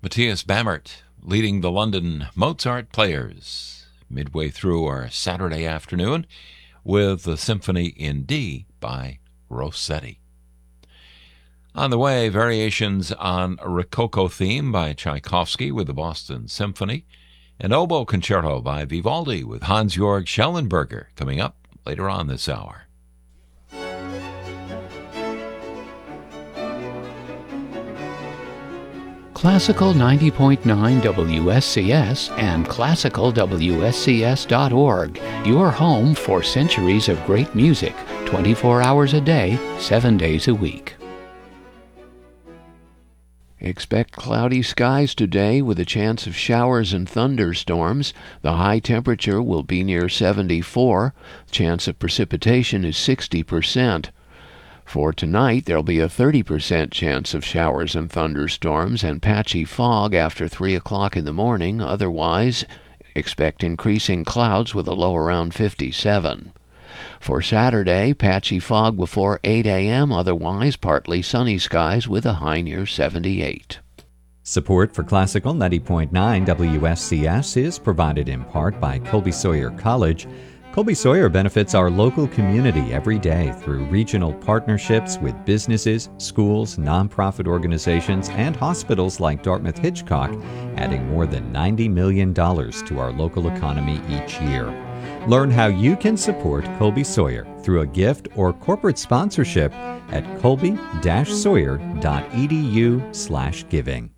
Matthias Bammert leading the London Mozart Players midway through our Saturday afternoon with the Symphony in D by Rossetti. On the way, variations on a Rococo theme by Tchaikovsky with the Boston Symphony, an oboe concerto by Vivaldi with Hans-Georg Schellenberger coming up later on this hour. Classical 90.9 WSCS and classicalwscs.org, your home for centuries of great music, 24 hours a day, 7 days a week. Expect cloudy skies today with a chance of showers and thunderstorms. The high temperature will be near 74. Chance of precipitation is 60%. For tonight, there'll be a 30% chance of showers and thunderstorms and patchy fog after 3 o'clock in the morning. Otherwise, expect increasing clouds with a low around 57. For Saturday, patchy fog before 8 a.m., otherwise partly sunny skies with a high near 78. Support for Classical 90.9 WSCS is provided in part by Colby Sawyer College. Colby Sawyer benefits our local community every day through regional partnerships with businesses, schools, nonprofit organizations, and hospitals like Dartmouth Hitchcock, adding more than $90 million to our local economy each year. Learn how you can support Colby Sawyer through a gift or corporate sponsorship at colby-sawyer.edu/giving.